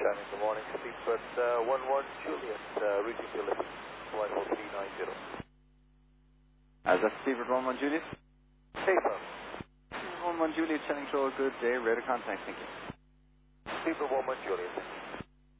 Shining, good morning. Seabird 11 Juliet, reaching your lift, flight 0390. That's Seabird 11 Juliet. Hey, sir. 11 Juliet, Shining Show, good day, radar contact, thank you. Seabird 11 Juliet.